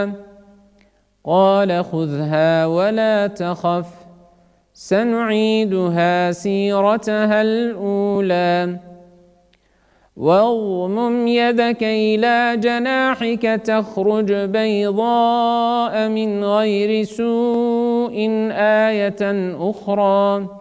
قال خذها ولا تخف سنعيدها سيرتها الأولى واضمم يدك إلى جناحك تخرج بيضاء من غير سوء آية أخرى